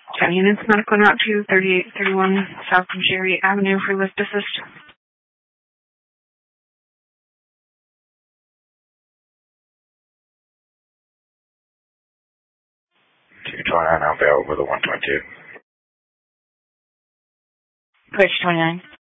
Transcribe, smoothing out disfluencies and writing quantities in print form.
County Units Medical Route 2, 3831 South Jerry Avenue for lift assist. 229 available with a 122. Bridge 29.